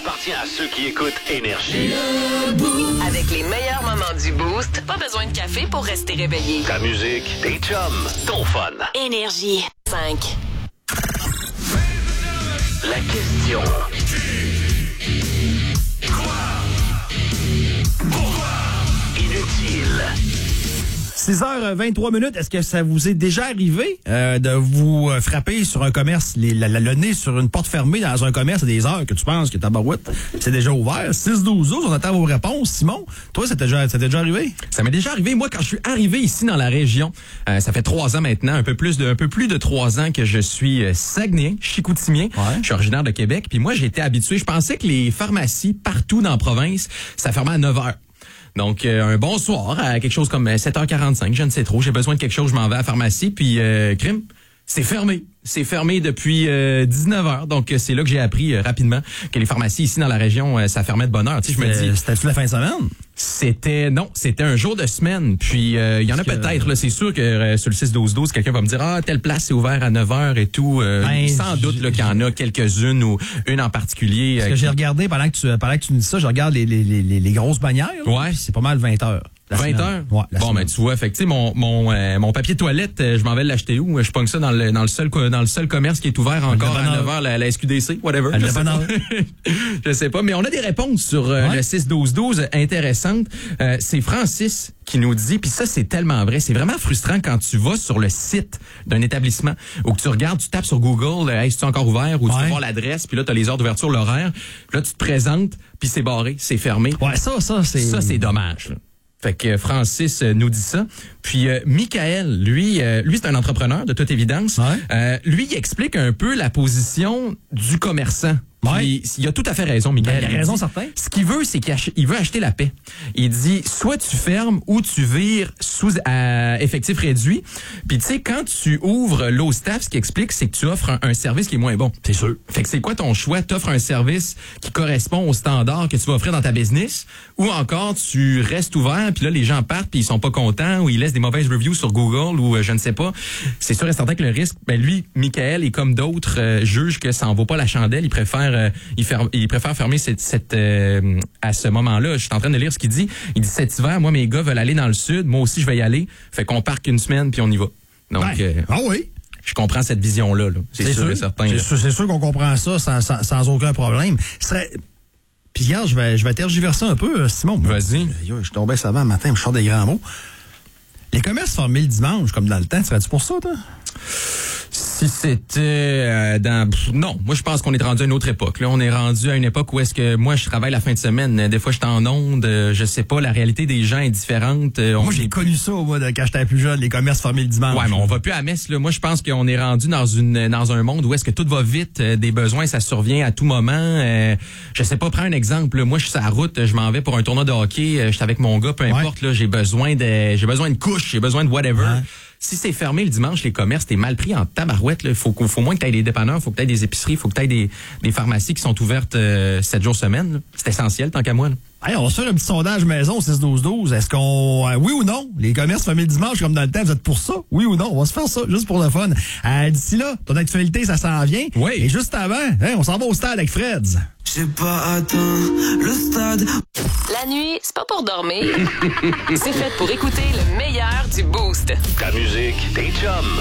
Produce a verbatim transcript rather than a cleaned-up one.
appartient à ceux qui écoutent Énergie. Avec les meilleurs moments du Boost, pas besoin de café pour rester réveillé. Ta musique, tes chums, ton fun. Énergie. cinq. La question. Inutile. six heures vingt-trois minutes, est-ce que ça vous est déjà arrivé euh, de vous euh, frapper sur un commerce, les, la, la, le nez sur une porte fermée dans un commerce à des heures que tu penses que ta barouette, c'est déjà ouvert? six douze douze, on attend vos réponses. Simon, toi, ça t'est déjà, ça t'est déjà arrivé? Ça m'est déjà arrivé. Moi, quand je suis arrivé ici dans la région, euh, ça fait trois ans maintenant, un peu plus de, un peu plus de trois ans que je suis euh, Saguenay, Chicoutimien. Ouais. Je suis originaire de Québec. Puis moi, j'ai été habitué. Je pensais que les pharmacies partout dans la province, ça fermait à neuf heures. Donc, euh, un bon soir, à quelque chose comme sept heures quarante-cinq, je ne sais trop. J'ai besoin de quelque chose, je m'en vais à la pharmacie, puis euh, crime, c'est fermé. C'est fermé depuis euh, dix-neuf heures. Donc, c'est là que j'ai appris euh, rapidement que les pharmacies ici dans la région, euh, ça fermait de bonne heure. Tu sais, je me dis... C'était-tu la fin de semaine? C'était, non, c'était un jour de semaine. Puis, il euh, y en a que... peut-être, là. C'est sûr que euh, sur le six douze douze, quelqu'un va me dire, ah, telle place est ouverte à neuf heures et tout. Euh, ben, sans doute, là, qu'il y en a quelques-unes ou une en particulier. Parce euh, que qui... j'ai regardé, pendant que tu, pendant que tu nous dis ça, je regarde les, les, les, les grosses bannières. Là, ouais. C'est pas mal vingt heures. vingt heures? Ouais, bon, ben, tu vois, fait que, tu sais, mon, mon, euh, mon papier de toilette, euh, je m'en vais l'acheter où? Je pogne ça dans le, dans le seul, dans le seul commerce qui est ouvert encore à neuf heures, la, la S Q D C, whatever. Je sais, pas. je sais pas, mais on a des réponses sur euh, ouais. le six douze douze intéressantes. Euh, c'est Francis qui nous dit, puis ça, c'est tellement vrai. C'est vraiment frustrant quand tu vas sur le site d'un établissement ou que tu regardes, tu tapes sur Google, hey, c'est encore ouvert, ou ouais. tu peux voir l'adresse, puis là, tu as les heures d'ouverture, l'horaire, puis là, tu te présentes, puis c'est barré, c'est fermé. Ouais, ça, ça, c'est... Ça, c'est dommage, là. Fait que Francis euh, nous dit ça. Puis euh, Michael, lui, euh, lui c'est un entrepreneur de toute évidence. Ouais. Euh, lui, il explique un peu la position du commerçant. Ouais. Puis, il a tout à fait raison, Michael. Ben, il a raison, certain. Ce qu'il veut, c'est qu'il ach- il veut acheter la paix. Il dit, soit tu fermes ou tu vires sous à effectif réduit. Puis tu sais, quand tu ouvres l'O S T A F, ce qui explique, c'est que tu offres un, un service qui est moins bon. C'est sûr. Fait que c'est quoi ton choix? Tu offres un service qui correspond aux standards que tu vas offrir dans ta business, ou encore tu restes ouvert, puis là, les gens partent, puis ils sont pas contents, ou ils laissent des mauvaises reviews sur Google, ou euh, je ne sais pas. C'est sûr et certain que le risque, ben lui, Michael, et comme d'autres, euh, juge que ça en vaut pas la chandelle. Il préfère Euh, il, fer- il préfère fermer cette, cette euh, à ce moment-là. Je suis en train de lire ce qu'il dit. Il dit, cet hiver, moi, mes gars veulent aller dans le sud. Moi aussi, je vais y aller. Fait qu'on parque une semaine, puis on y va. Donc, ben, euh, ah oui. Je comprends cette vision-là. Là. C'est, c'est sûr, sûr et certain. C'est sûr, c'est sûr qu'on comprend ça sans, sans, sans aucun problème. Serait... Puis regarde, je vais, je vais tergiverser un peu, Simon. Vas-y. Yo, je tombais savant un matin, je sors des grands mots. Les commerces fermés le dimanche, comme dans le temps, serais-tu pour ça, toi? Si c'était euh, dans... Pff, non, moi je pense qu'on est rendu à une autre époque. Là, on est rendu à une époque où est-ce que moi je travaille la fin de semaine. Des fois je suis en onde, euh, je sais pas, la réalité des gens est différente. Euh, moi j'ai est... connu ça moi, quand j'étais plus jeune, les commerces fermés le dimanche. Ouais, mais on va plus à messe. Là. Moi je pense qu'on est rendu dans une dans un monde où est-ce que tout va vite, euh, des besoins ça survient à tout moment. Euh, je sais pas, prends un exemple. Là. Moi je suis sur la route, je m'en vais pour un tournoi de hockey, euh, je suis avec mon gars, peu importe. Ouais. Là, j'ai besoin de j'ai besoin de couches, j'ai besoin de whatever. Ouais. Si c'est fermé le dimanche, les commerces, t'es mal pris en tabarouette. Il faut, faut moins que t'aies des dépanneurs, faut que t'aies des épiceries, faut que t'aies des, des pharmacies qui sont ouvertes euh, sept jours semaine. Là. C'est essentiel, tant qu'à moi. Là. Hey, on va se faire un petit sondage maison six douze douze. Est-ce qu'on... Euh, oui ou non? Les commerces fermés le dimanche, comme dans le temps, vous êtes pour ça? Oui ou non? On va se faire ça, juste pour le fun. Euh, d'ici là, ton actualité, ça s'en vient. Oui. Et juste avant, hein, on s'en va au stade avec Freds. J'ai pas atteint le stade. La nuit, c'est pas pour dormir. C'est fait pour écouter le meilleur du Boost. Ta musique, tes chums.